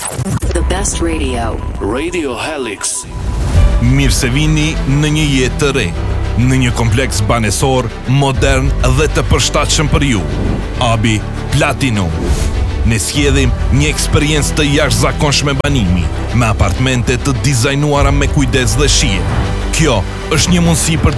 The best radio. Radio Helix. Mirë se vini në një jetë të re, në një kompleks banesor, modern dhe të përshtatshëm për ju. Abi Platinum. Ne sjellëm një eksperiencë të jashtëzakonshme banimi, me apartamente të dizajnuara me kujdes dhe shije. Kjo është një mundësi për